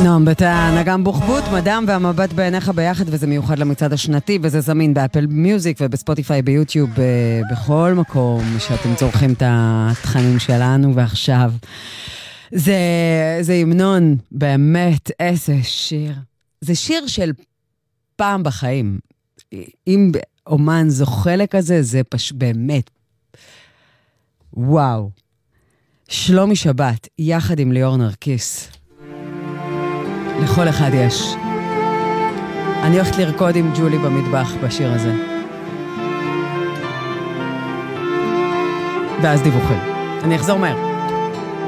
נועם בטן, אגם בוחבוט, מדם והמבט בעיניך ביחד, וזה מיוחד למצעד השנתי, וזה זמין באפל מיוזיק ובספוטיפיי, ביוטיוב, בכל מקום שאתם צורכים את התכנים שלנו. ועכשיו זה המנון, באמת, איזה שיר. זה שיר של פעם בחיים. אם אומן זוכה לכזה, זה באמת וואו. שלומי שבת, יחד עם ליאור נרקיס. לכל אחד יש. אני הולכת לרקוד עם ג'ולי במטבח בשיר הזה. ואז דיווחים. אני אחזור מהר.